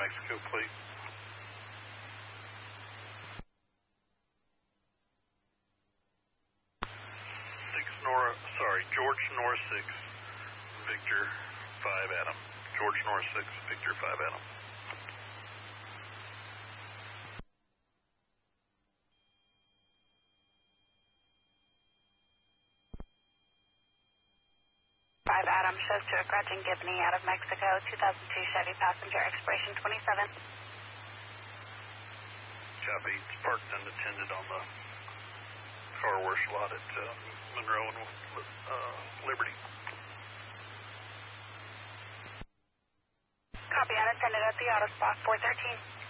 Mexico, please. George North 6, Victor 5 Adam. George North 6, Victor 5 Adam. Adam shows to a Gretchen Gibney out of Mexico, 2002 Chevy passenger, expiration 27. Copy. It's parked unattended on the car wash lot at Monroe and Liberty. Copy, unattended at the auto spot, 413.